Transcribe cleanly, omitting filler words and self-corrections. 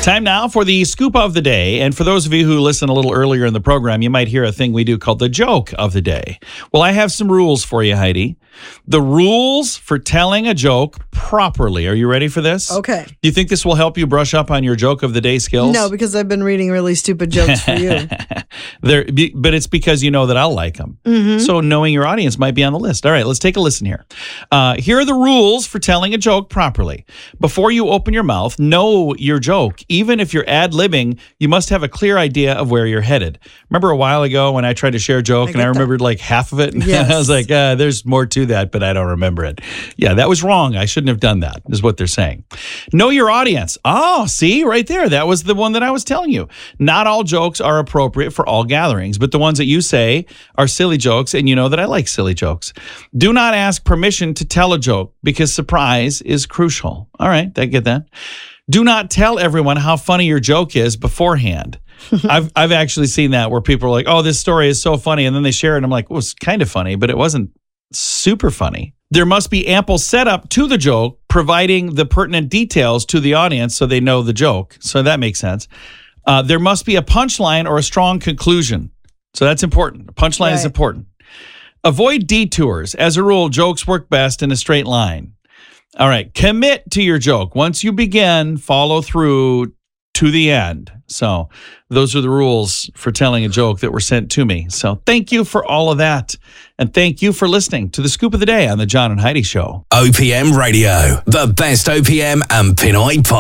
Time now for the scoop of the day. And for those of you who listen a little earlier in the program, you might hear a thing we do called the joke of the day. Well, I have some rules for you, Heidi. The rules for telling a joke properly. Are you ready for this? Okay. Do you think this will help you brush up on your joke of the day skills? No, because I've been reading really stupid jokes for you. But it's because you know that I'll like them. Mm-hmm. So knowing your audience might be on the list. All right, let's take a listen here. Here are the rules for telling a joke properly. Before you open your mouth, know your joke. Even if you're ad-libbing, you must have a clear idea of where you're headed. Remember a while ago when I tried to share a joke and I remembered like half of it? Yes. I was like, there's more to that, but I don't remember it. Yeah, that was wrong. I shouldn't have done that, is what they're saying. Know your audience. Oh, see, right there. That was the one that I was telling you. Not all jokes are appropriate for all gatherings, but the ones that you say are silly jokes, and you know that I like silly jokes. Do not ask permission to tell a joke because surprise is crucial. All right, I get that. Do not tell everyone how funny your joke is beforehand. I've actually seen that where people are like, oh, this story is so funny. And then they share it. And I'm like, well, it's kind of funny, but it wasn't super funny. There must be ample setup to the joke, providing the pertinent details to the audience so they know the joke. So that makes sense. There must be a punchline or a strong conclusion. So that's important. A punchline is important. Avoid detours. As a rule, jokes work best in a straight line. All right. Commit to your joke. Once you begin, follow through to the end. So those are the rules for telling a joke that were sent to me. So thank you for all of that. And thank you for listening to the Scoop of the Day on the John and Heidi Show. OPM Radio, the best OPM and Pinoy pop.